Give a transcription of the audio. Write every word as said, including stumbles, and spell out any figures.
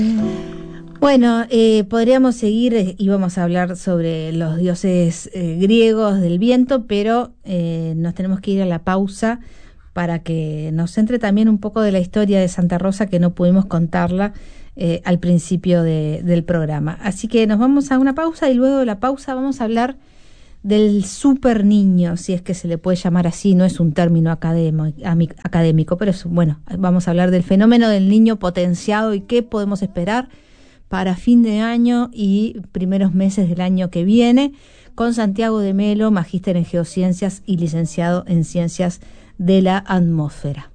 Bueno, eh, podríamos seguir eh, y vamos a hablar sobre los dioses eh, griegos del viento, pero eh, nos tenemos que ir a la pausa para que nos centre también un poco de la historia de Santa Rosa, que no pudimos contarla eh, al principio de, del programa. Así que nos vamos a una pausa y luego de la pausa vamos a hablar del super niño, si es que se le puede llamar así, no es un término académico, académico, pero es, bueno, vamos a hablar del fenómeno del niño potenciado y qué podemos esperar para fin de año y primeros meses del año que viene, con Santiago de Melo, magíster en geociencias y licenciado en ciencias de la atmósfera.